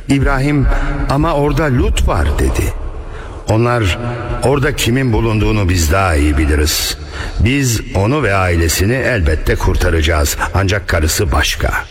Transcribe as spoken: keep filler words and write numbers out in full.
İbrahim ama orada Lut var dedi. Onlar orada kimin bulunduğunu biz daha iyi biliriz. Biz onu ve ailesini elbette kurtaracağız, ancak karısı başka.